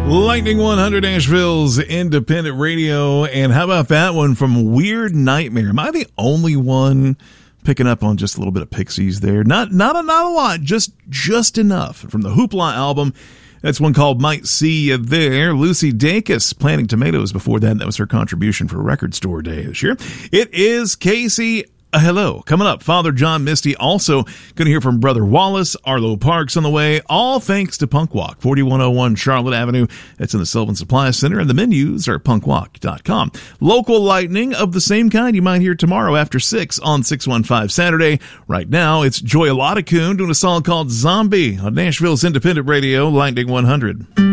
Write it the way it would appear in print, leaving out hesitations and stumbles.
Lightning 100, Nashville's independent radio. And how about that one from Weird Nightmare? Am I the only one picking up on just a little bit of Pixies there? Not a lot, just enough. From the Hoopla album, that's one called Might See You There. Lucy Dacus, Planting Tomatoes before that. That was her contribution for Record Store Day this year. It is Casey. Hello. Coming up, Father John Misty. Also going to hear from Brother Wallace. Arlo Parks on the way. All thanks to Punk Walk, 4101 Charlotte Avenue. That's in the Sylvan Supply Center, and the menus are punkwalk.com. Local lightning of the same kind you might hear tomorrow after 6 on 615 Saturday. Right now, it's Joy Latacoon doing a song called Zombie on Nashville's independent radio, Lightning 100.